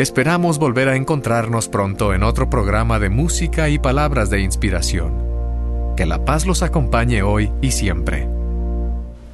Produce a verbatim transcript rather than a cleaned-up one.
Esperamos volver a encontrarnos pronto en otro programa de música y palabras de inspiración. Que la paz los acompañe hoy y siempre.